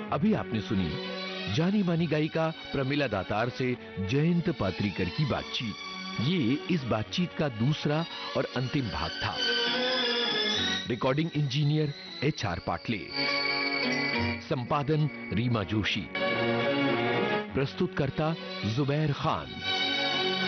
अभी आपने सुनी जानी मानी गायिका प्रमिला दातार से जयंत पात्रीकर की बातचीत। ये इस बातचीत का दूसरा और अंतिम भाग था। रिकॉर्डिंग इंजीनियर HR पाटले, संपादन रीमा जोशी, प्रस्तुतकर्ता जुबैर खान।